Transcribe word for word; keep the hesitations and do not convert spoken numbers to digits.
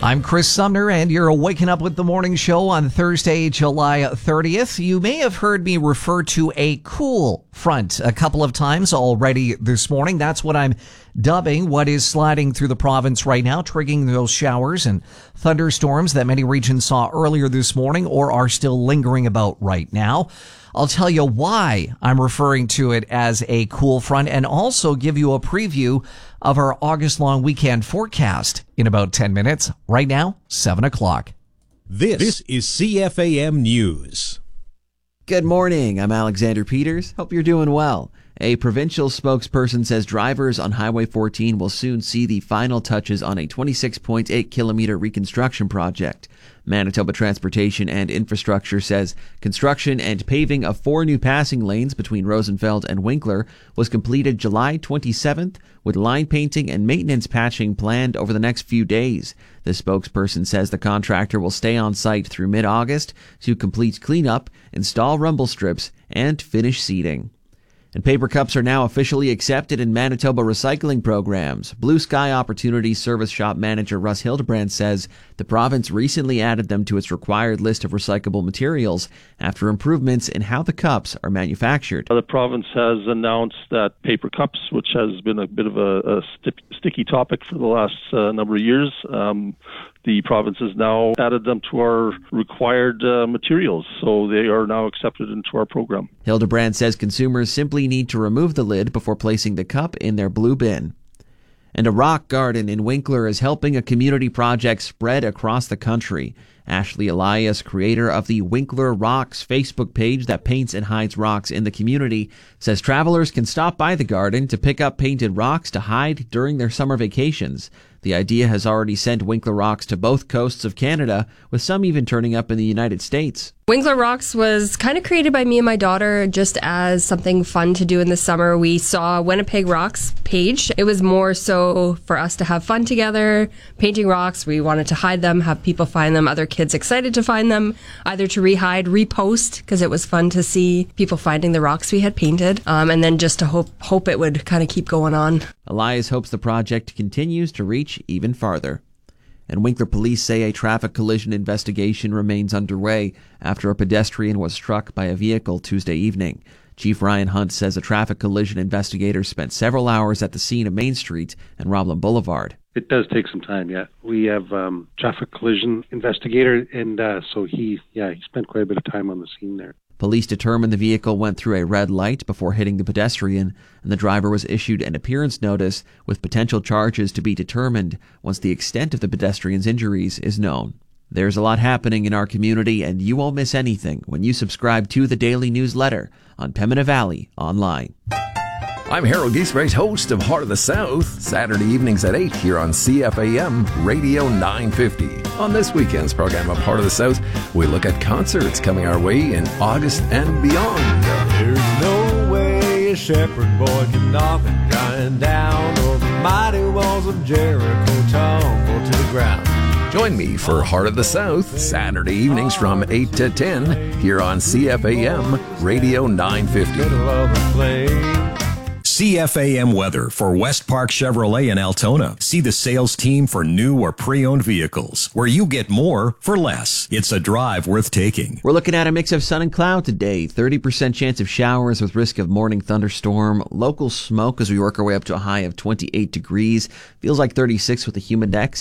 I'm Chris Sumner, and you're waking up with the morning show on Thursday, July thirtieth. You may have heard me refer to a cool front a couple of times already this morning. That's what I'm dubbing what is sliding through the province right now, triggering those showers and thunderstorms that many regions saw earlier this morning or are still lingering about right now. I'll tell you why I'm referring to it as a cool front and also give you a preview of our August-long weekend forecast in about ten minutes. Right now, seven o'clock. This, this is C F A M News. Good morning. I'm Alexander Peters. Hope you're doing well. A provincial spokesperson says drivers on Highway fourteen will soon see the final touches on a twenty-six point eight kilometer reconstruction project. Manitoba Transportation and Infrastructure says construction and paving of four new passing lanes between Rosenfeld and Winkler was completed July twenty-seventh, with line painting and maintenance patching planned over the next few days. The spokesperson says the contractor will stay on site through mid-August to complete cleanup, install rumble strips, and finish seeding. And paper cups are now officially accepted in Manitoba recycling programs. Blue Sky Opportunity Service Shop manager Russ Hildebrand says the province recently added them to its required list of recyclable materials after improvements in how the cups are manufactured. The province has announced that paper cups, which has been a bit of a, a st- sticky topic for the last uh, number of years, um, the province has now added them to our required uh, materials, so they are now accepted into our program. Hildebrand says consumers simply need to remove the lid before placing the cup in their blue bin. And a rock garden in Winkler is helping a community project spread across the country. Ashley Elias, creator of the Winkler Rocks Facebook page that paints and hides rocks in the community, says travelers can stop by the garden to pick up painted rocks to hide during their summer vacations. The idea has already sent Winkler Rocks to both coasts of Canada, with some even turning up in the United States. Winkler Rocks was kind of created by me and my daughter just as something fun to do in the summer. We saw Winnipeg Rocks page. It was more so for us to have fun together, painting rocks. We wanted to hide them, have people find them, other kids excited to find them, either to rehide, repost, because it was fun to see people finding the rocks we had painted, um, and then just to hope hope it would kind of keep going on. Elias hopes the project continues to reach even farther. And Winkler police say a traffic collision investigation remains underway after a pedestrian was struck by a vehicle Tuesday evening. Chief Ryan Hunt says a traffic collision investigator spent several hours at the scene of Main Street and Roblin Boulevard. It does take some time, yeah. We have um traffic collision investigator, and uh, so he, yeah, he spent quite a bit of time on the scene there. Police determined the vehicle went through a red light before hitting the pedestrian, and the driver was issued an appearance notice with potential charges to be determined once the extent of the pedestrian's injuries is known. There's a lot happening in our community, and you won't miss anything when you subscribe to the daily newsletter on Pembina Valley Online. I'm Harold Giesbrecht, host of Heart of the South, Saturday evenings at eight here on C F A M Radio nine fifty. On this weekend's program of Heart of the South, we look at concerts coming our way in August and beyond. There's no way a shepherd boy can knock a giant down, or the mighty walls of Jericho tumble to the ground. Join me for Heart of the South, Saturday evenings from eight to ten here on C F A M Radio nine fifty. C F A M weather for West Park Chevrolet in Altona. See the sales team for new or pre-owned vehicles, where you get more for less. It's a drive worth taking. We're looking at a mix of sun and cloud today. thirty percent chance of showers with risk of morning thunderstorm. Local smoke as we work our way up to a high of twenty-eight degrees. Feels like thirty-six with a humidex.